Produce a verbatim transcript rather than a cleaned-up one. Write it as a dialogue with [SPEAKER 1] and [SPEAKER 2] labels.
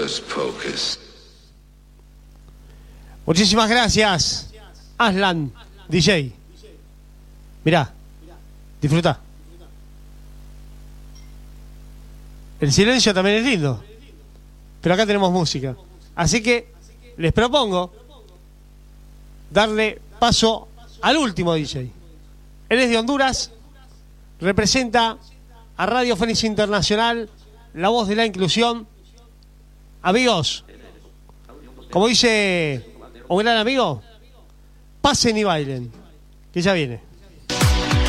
[SPEAKER 1] Hocus pocus.
[SPEAKER 2] Muchísimas gracias, Aslan, D J. Mirá, disfruta. El silencio también es lindo, pero acá tenemos música. Así que les propongo darle paso al último D J. Él es de Honduras, representa a Radio Fénix Internacional, la voz de la inclusión. Amigos, como dice un gran amigo, pasen y bailen, que ya viene.